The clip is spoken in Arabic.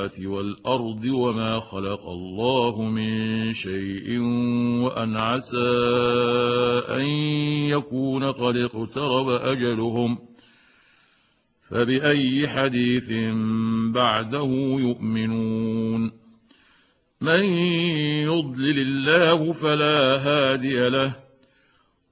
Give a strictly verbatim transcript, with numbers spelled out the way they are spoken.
السماوات والأرض وما خلق الله من شيء وأن عسى أن يكون قد اقترب أجلهم فبأي حديث بعده يؤمنون من يضلل الله فلا هادي له